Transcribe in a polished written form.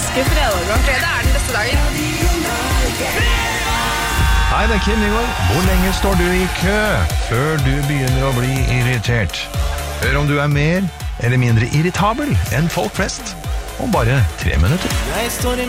elsker fredager. Fredag den beste dagen. Hei, det Kim Nygaard. Hvor lenge står du i kø før du begynner å bli irritert? Hør om du mer eller mindre irritabel enn folk flest om bare 3 minutter. Jeg står i